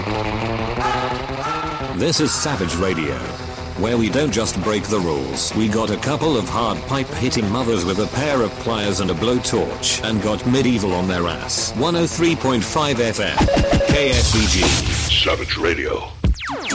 This is Savage Radio, where we don't just break the rules. We got a couple of hard pipe-hitting mothers with a pair of pliers and a blowtorch and got medieval on their ass. 103.5 FM, KSEG. Savage Radio.